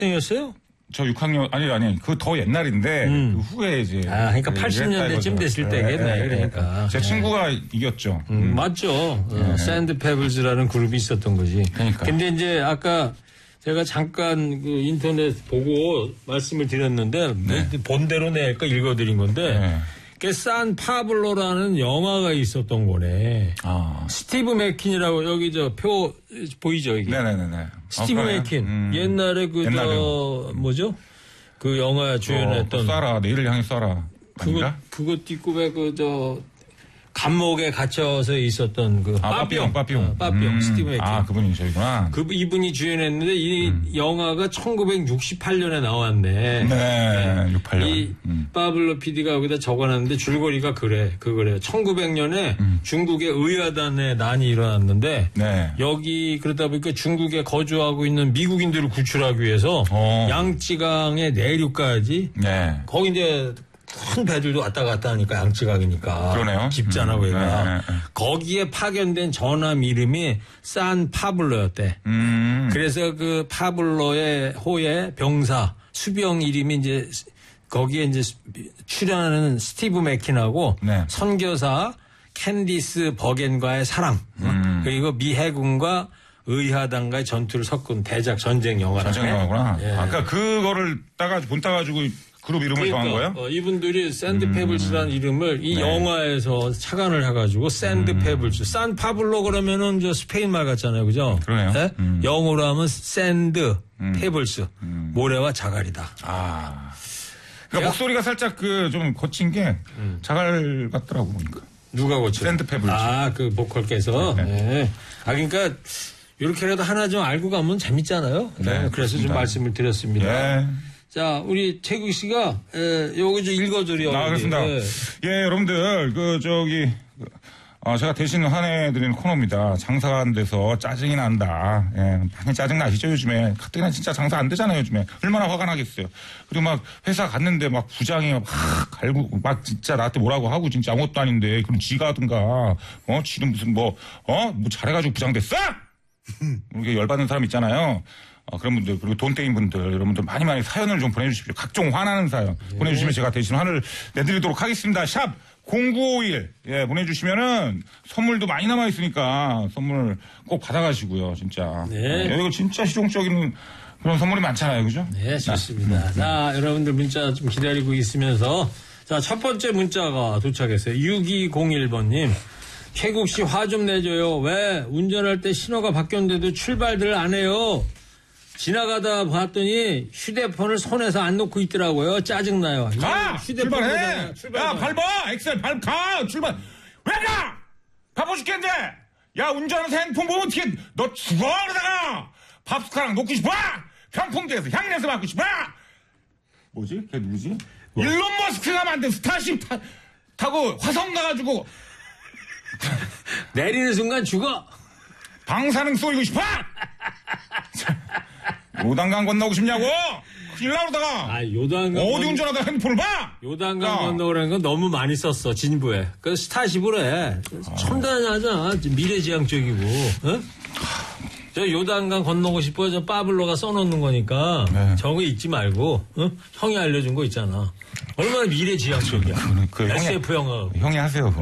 6학년이었어요? 저 6학년, 아니, 그 더 옛날인데, 그 후에 이제. 그러니까 80년대쯤 됐을 때겠네, 그러니까. 제 친구가 이겼죠. 맞죠. 샌드 페블즈라는 그룹이 있었던 거지. 그러니까. 근데 이제 아까 제가 잠깐 그 인터넷 보고 말씀을 드렸는데, 본대로 내가 읽어드린 건데, 산 파블로라는 영화가 있었던 거네. 스티브 맥킨이라고 여기 저 표 보이죠 이게. 네네네. 스티브 맥킨 옛날에 뭐죠? 그 영화 주연했던. 쏴라 내일을 향해 쏴라. 그거 띠고 왜 감옥에 갇혀서 있었던 그 빠삐용 스티브 맥킨. 그분이 저희구나. 이분이 주연했는데 이 영화가 1968년에 나왔네. 네, 68년. 이 파블로 PD가 여기다 적어놨는데 줄거리가 그래요. 1900년에 중국의 의아단에 난이 일어났는데 여기 그러다 보니까 중국에 거주하고 있는 미국인들을 구출하기 위해서 양쯔강의 내륙까지 거기 이제 큰 배들도 왔다 갔다 하니까 양쯔강이니까. 그러네요. 깊잖아, 거기가. 거기에 파견된 전함 이름이 산 파블로였대. 그래서 그 파블로의 호의 병사, 수병 이름이 이제 거기에 이제 출연하는 스티브 맥킨하고 선교사 캔디스 버겐과의 사랑. 그리고 미 해군과 의하단과의 전투를 섞은 대작 전쟁 영화라네. 전쟁 영화구나. 그러니까 그거를 본따가지고 그룹 이름을 정한 거예요? 이분들이 샌드 페블스라는 이름을 이 영화에서 착안을 해가지고 샌드 페블스, 산 파블로 그러면은 저 스페인 말 같잖아요, 그죠? 그러네요. 네? 영어로 하면 샌드 페블스, 모래와 자갈이다. 그러니까 목소리가 살짝 좀 거친 게 자갈 같더라고 보니까. 누가 고쳐? 샌드 페블스. 그 보컬께서. 네. 그러니까 이렇게라도 하나 좀 알고 가면 재밌잖아요. 그래서 그렇습니다. 좀 말씀을 드렸습니다. 자, 우리 최국 씨가, 요거 좀 읽어드려. 그렇습니다. 여러분들, 제가 대신 화내드리는 코너입니다. 장사가 안 돼서 짜증이 난다. 많이 짜증 나시죠, 요즘에. 가뜩이나 진짜 장사 안 되잖아요, 요즘에. 얼마나 화가 나겠어요. 그리고 막 회사 갔는데 막 부장이 막 갈고, 막 진짜 나한테 뭐라고 하고 진짜 아무것도 아닌데. 그럼 지가 하든가, 지는 무슨 뭐 잘해가지고 부장 됐어? 이렇게 열받는 사람 있잖아요. 그런 분들, 그리고 돈떼인 분들, 여러분들 많이 사연을 좀 보내주십시오. 각종 화나는 사연 보내주시면 제가 대신 화를 내드리도록 하겠습니다. 샵 0951 보내주시면은 선물도 많이 남아있으니까 선물 꼭 받아가시고요, 진짜. 이거 진짜 실용적인 그런 선물이 많잖아요, 그죠? 네, 좋습니다. 자, 여러분들 문자 좀 기다리고 있으면서 자, 첫 번째 문자가 도착했어요. 6201번님. 최국 씨 화 좀 내줘요. 왜 운전할 때 신호가 바뀌었는데도 출발들 안 해요? 지나가다 봤더니 휴대폰을 손에서 안 놓고 있더라고요. 짜증나요. 출발해! 야, 밟아! 엑셀 가! 출발! 왜 가! 바보 죽겠는데! 야, 운전하면서 핸드폰 보면 어떻게, 너 죽어! 그러다가! 밥 숟가락 놓고 싶어! 평풍대에서 향내서 맡고 싶어! 뭐지? 걔 누구지? 일론 머스크가 만든 스타쉽 타고 화성 가가지고 내리는 순간 죽어! 방사능 쏘이고 싶어! 요단강 건너고 싶냐고? 큰일 나오다가. 요단강. 어디 운전하다가 핸드폰을 봐? 요단강 건너오라는 건 너무 많이 썼어, 진부에. 그 스타쉽으로 해. 첨단하잖아. 미래지향적이고. 저 요단강 건너고 싶어. 저 파블로가 써놓는 거니까. 저거 잊지 말고. 형이 알려준 거 있잖아. 얼마나 미래지향적이야. SF 영화. 형이 하세요.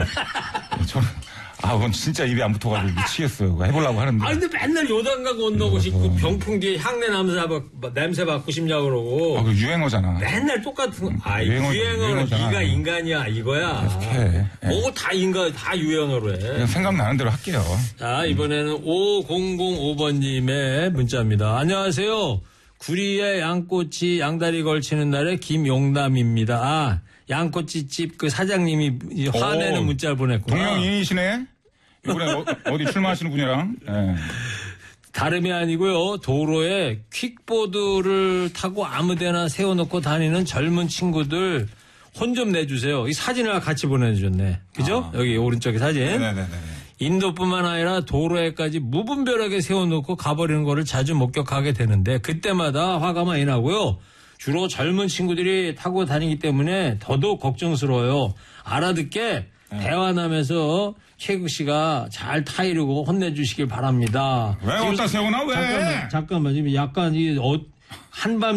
그건 진짜 입에 안 붙어가지고 미치겠어요. 그거 해보려고 하는데. 근데 맨날 요단강 건너고 싶고 병풍 뒤에 향내 냄새 맡고 싶냐고 그러고. 그거 유행어잖아. 맨날 똑같은 거. 유행어는 네가 인간이야 이거야. 뭐 다 유행어로 해. 생각나는 대로 할게요. 자, 이번에는 5005번님의 문자입니다. 안녕하세요. 구리에 양꼬치 양다리 걸치는 날에 김용남입니다. 양꼬치집 그 사장님이 화내는 문자를 보냈구나. 동명이인이시네? 이번에 어디 출마하시는 분이랑. 다름이 아니고요. 도로에 퀵보드를 타고 아무데나 세워놓고 다니는 젊은 친구들 혼 좀 내주세요. 이 사진을 같이 보내주셨네. 그죠? 여기 오른쪽에 사진. 네네네. 인도뿐만 아니라 도로에까지 무분별하게 세워놓고 가버리는 거를 자주 목격하게 되는데 그때마다 화가 많이 나고요. 주로 젊은 친구들이 타고 다니기 때문에 더더욱 걱정스러워요. 알아듣게 대화 나면서 최국 씨가 잘 타이르고 혼내주시길 바랍니다. 왜 어디다 세우나 왜? 잠깐만 지금 약간 한밤